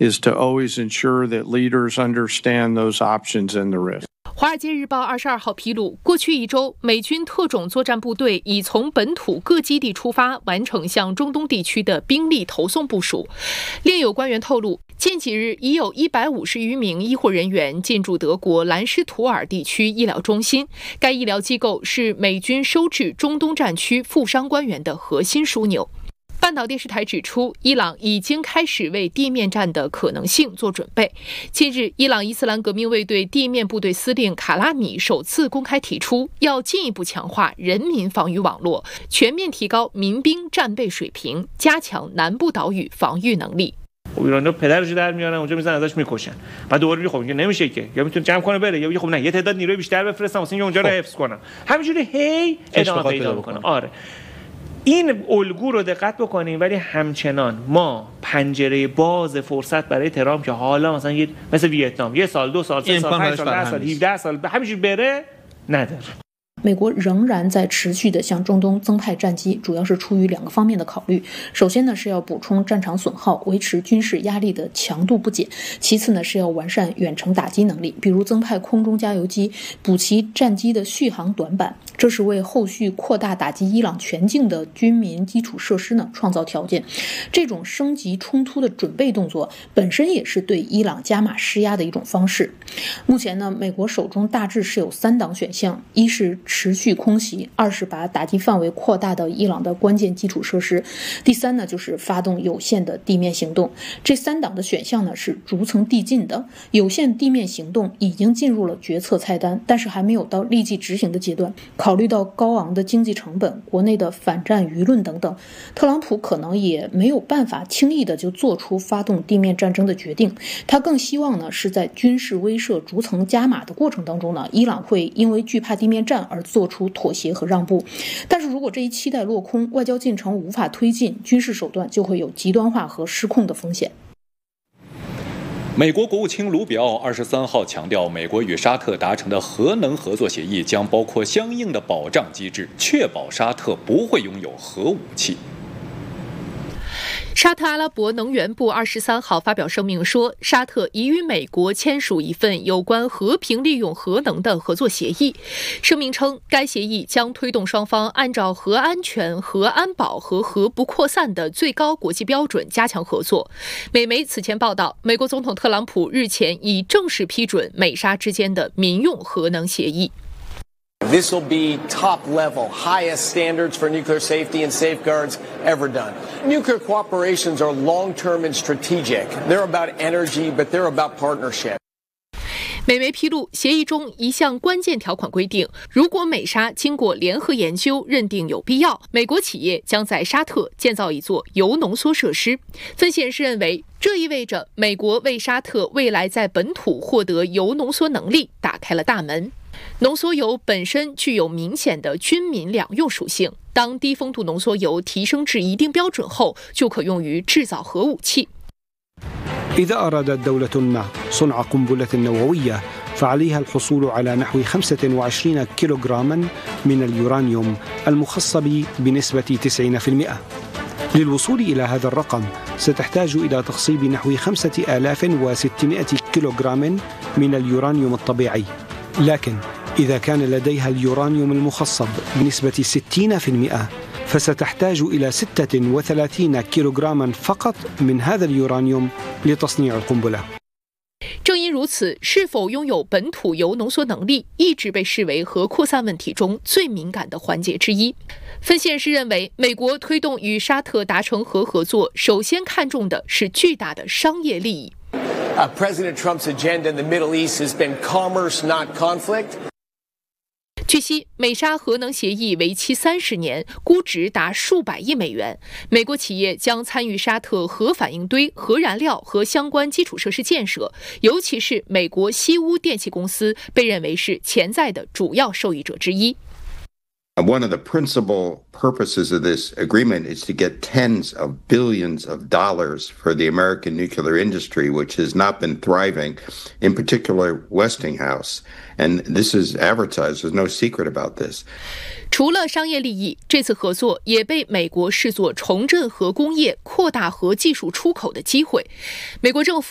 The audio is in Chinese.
is to always ensure that leaders understand those options and the risks. 华尔街日报22号披露，过去一周，美军特种作战部队已从本土各基地出发，完成向中东地区的兵力投送部署。另有官员透露，近几日已有150余名医护人员进驻德国兰施图尔地区医疗中心，该医疗机构是美军收治中东战区负伤官员的核心枢纽。半岛电视台指出，伊朗已经开始为地面战的可能性做准备。近日，伊朗伊斯兰革命卫队地面部队司令卡拉米首次公开提出，要进一步强化人民防御网络，全面提高民兵战备水平，加强南部岛屿防御能力。 ایرانی‌ها پدرشو در میارن اونجا میزنن ازش میکشن بعد دوباره میگه خب اینجا نمیشه که یا میتونه جمع کنه بره یا میگه خب نه یه تعداد نیروی بیشتر بفرستم واسه اینکه اونجا رو حفظ کنم همینجوری هی ادامه پیدا میکنه. آره این الگو رو دقت بکنیم ولی همچنان ما پنجره باز فرصت برای ترامپ که حالا مثلا مثل ویتنام 1 سال 2 سال 3 سال 5 سال 10 سال 17 سال همینجوری بره نداره。 美国仍然在持续地向中东增派战机，主要是出于2个方面的考虑。首先呢，是要补充战场损耗，维持军事压力的强度不减；其次呢，是要完善远程打击能力，比如增派空中加油机，补齐战机的续航短板。这是为后续扩大打击伊朗全境的军民基础设施呢创造条件。这种升级冲突的准备动作本身也是对伊朗加码施压的一种方式。目前呢，美国手中大致是有3档选项：一是持续空袭，2是把打击范围扩大到伊朗的关键基础设施，第3呢就是发动有限的地面行动。这3档的选项呢是逐层递进的，有限地面行动已经进入了决策菜单，但是还没有到立即执行的阶段。考虑到高昂的经济成本、国内的反战舆论等等，特朗普可能也没有办法轻易的就做出发动地面战争的决定。他更希望呢是在军事威慑逐层加码的过程当中呢，伊朗会因为惧怕地面战而做出妥协和让步。但是如果这一期待落空，外交进程无法推进，军事手段就会有极端化和失控的风险。 美国国务卿卢比奥23号强调，美国与沙特达成的核能合作协议将包括相应的保障机制，确保沙特不会拥有核武器。 沙特阿拉伯能源部23号发表声明说，沙特已与美国签署一份有关和平利用核能的合作协议。声明称，该协议将推动双方按照核安全、核安保和核不扩散的最高国际标准加强合作。美媒此前报道，美国总统特朗普日前已正式批准美沙之间的民用核能协议。 This will be top-level, highest standards for nuclear safety and safeguards ever done. Nuclear cooperations are long-term and strategic. They're about energy, but they're about partnership. 美媒披露，协议中一项关键条款规定，如果美沙经过联合研究认定有必要，美国企业将在沙特建造一座铀浓缩设施。分析人士认为，这意味着美国为沙特未来在本土获得铀浓缩能力打开了大门。浓缩铀本身具有明显的军民两用属性，当低丰度浓缩铀提升至一定标准后，就可用于制造核武器。 إذا أرادت دولة ما صنع قنبلة نووية فعليها الحصول على نحو 25 كيلوغراما من اليورانيوم المخصب بنسبة 90%. للوصول إلى هذا الرقم ستحتاج إلى تخصيب نحو 5600 كيلوغرام من اليورانيوم الطبيعي. لكن إذا كان لديها اليورانيوم المخصب بنسبة 60%فستحتاج إلى 36 كيلوغراما فقط من هذا اليورانيوم لتصنيع القنبلة. 正因如此，是否拥有本土铀浓缩能力一直被视为核扩散问题中最敏感的环节之一。分析人士认为，美国推动与沙特达成核合作，首先看重的是巨大的商业利益。 President Trump's agenda in the Middle East has been commerce, not conflict. 据悉，美沙核能协议为期30年，估值达数百亿美元。美国企业将参与沙特核反应堆、核燃料和相关基础设施建设，尤其是美国西屋电气公司被认为是潜在的主要受益者之一。 One of the principal purposes of this agreement is to get tens of billions of dollars for the American nuclear industry, which has not been thriving, in particular Westinghouse. And this is advertised. There's no secret about this. 除了商业利益，这次合作也被美国视作重振核工业、扩大核技术出口的机会。美国政府